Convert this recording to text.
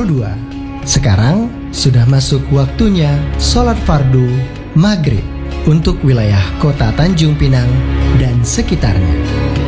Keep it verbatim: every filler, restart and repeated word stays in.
dua. Sekarang sudah masuk waktunya sholat fardu maghrib untuk wilayah kota Tanjung Pinang dan sekitarnya.